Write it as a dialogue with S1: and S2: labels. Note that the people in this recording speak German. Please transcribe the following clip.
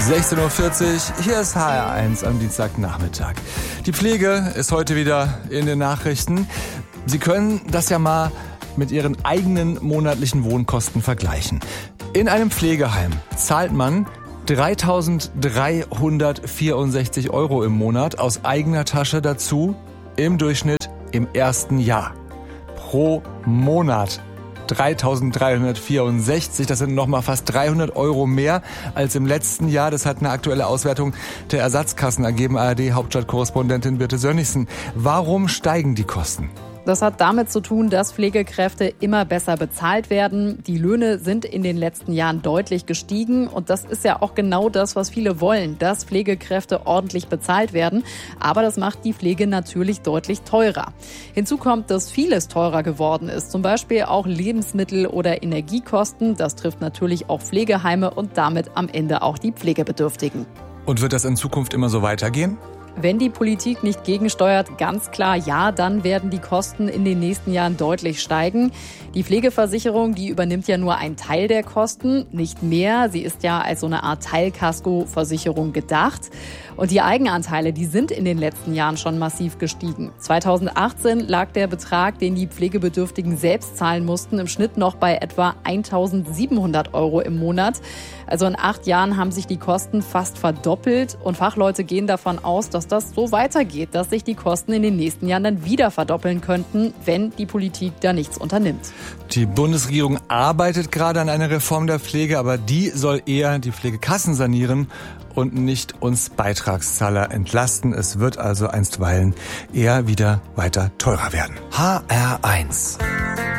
S1: 16:40 Uhr, hier ist HR1 am Dienstagnachmittag. Die Pflege ist heute wieder in den Nachrichten. Sie können das ja mal mit Ihren eigenen monatlichen Wohnkosten vergleichen. In einem Pflegeheim zahlt man 3.364 € im Monat aus eigener Tasche dazu, im Durchschnitt im ersten Jahr. Pro Monat. 3.364, das sind nochmal fast 300 € mehr als im letzten Jahr. Das hat eine aktuelle Auswertung der Ersatzkassen ergeben. ARD-Hauptstadtkorrespondentin Birte Sönnigsen. Warum steigen die Kosten?
S2: Das hat damit zu tun, dass Pflegekräfte immer besser bezahlt werden. Die Löhne sind in den letzten Jahren deutlich gestiegen. Und das ist ja auch genau das, was viele wollen, dass Pflegekräfte ordentlich bezahlt werden. Aber das macht die Pflege natürlich deutlich teurer. Hinzu kommt, dass vieles teurer geworden ist. Zum Beispiel auch Lebensmittel oder Energiekosten. Das trifft natürlich auch Pflegeheime und damit am Ende auch die Pflegebedürftigen.
S1: Und wird das in Zukunft immer so weitergehen?
S2: Wenn die Politik nicht gegensteuert, ganz klar ja, dann werden die Kosten in den nächsten Jahren deutlich steigen. Die Pflegeversicherung, die übernimmt ja nur einen Teil der Kosten, nicht mehr. Sie ist ja als so eine Art Teilkaskoversicherung gedacht. Und die Eigenanteile, die sind in den letzten Jahren schon massiv gestiegen. 2018 lag der Betrag, den die Pflegebedürftigen selbst zahlen mussten, im Schnitt noch bei etwa 1.700 € im Monat. Also in 8 Jahren haben sich die Kosten fast verdoppelt. Und Fachleute gehen davon aus, dass das so weitergeht, dass sich die Kosten in den nächsten Jahren dann wieder verdoppeln könnten, wenn die Politik da nichts unternimmt.
S1: Die Bundesregierung arbeitet gerade an einer Reform der Pflege, aber die soll eher die Pflegekassen sanieren und nicht uns Beitragszahler entlasten. Es wird also einstweilen eher wieder weiter teurer werden.
S3: HR1